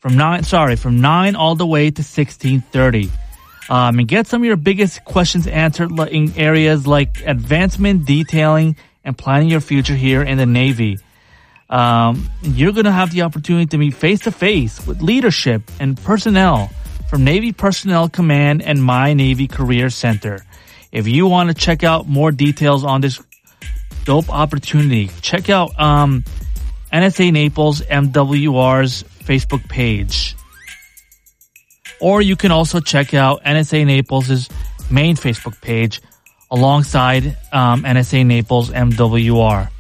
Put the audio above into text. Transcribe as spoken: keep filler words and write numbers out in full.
from nine, sorry, from nine all the way to sixteen thirty. Um, and get some of your biggest questions answered in areas like advancement, detailing, and planning your future here in the Navy. Um, you're going to have the opportunity to meet face-to-face with leadership and personnel from Navy Personnel Command and My Navy Career Center. If you want to check out more details on this dope opportunity, check out um, N S A Naples M W R's Facebook page. Or you can also check out N S A Naples' main Facebook page alongside um, N S A Naples M W R.